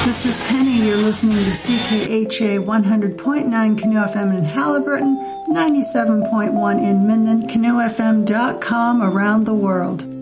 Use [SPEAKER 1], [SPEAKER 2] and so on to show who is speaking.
[SPEAKER 1] This is Penny. You're listening to CKHA 100.9 Canoe FM in Haliburton, 97.1 in Minden, canoefm.com around the world.